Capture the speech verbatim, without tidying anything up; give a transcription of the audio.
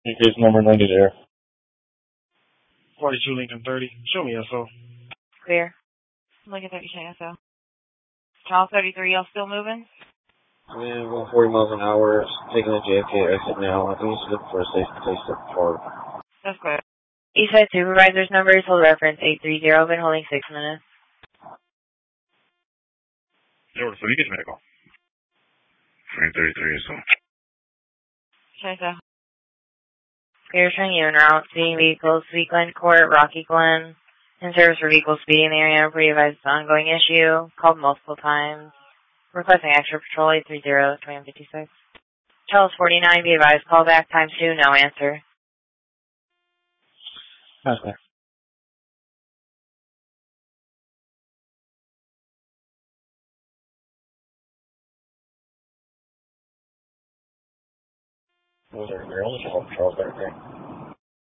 Case number ninety there. forty-two Lincoln thirty. Show me S O. Clear. Lincoln thirty, showing S O. Channel thirty-three, y'all still moving? Yeah, going forty miles an hour, taking the J F K exit now. I think you should look for a safe place to park. That's clear. Eastside Supervisor's numbers will reference eight three zero, been holding six minutes. Yeah, so you get medical. Frame thirty-three or so. Showing S O. Clear, showing you en route. Speeding vehicles, Sweet Glen Court, Rocky Glen. In service for vehicles speeding in the area, pre-advised ongoing issue. Called multiple times. Requesting extra patrol eight three zero, twenty-one fifty-six. Charles forty-nine, be advised, call back, times two, no answer. That's clear. Those are your only patrol patrols back there.